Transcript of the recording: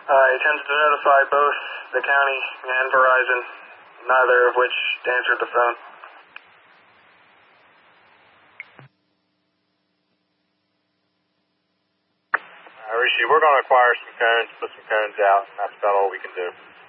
I attempted to notify both the county and Verizon, neither of which answered the phone. Rishi, we're going to acquire some cones, put some cones out, and that's about all we can do.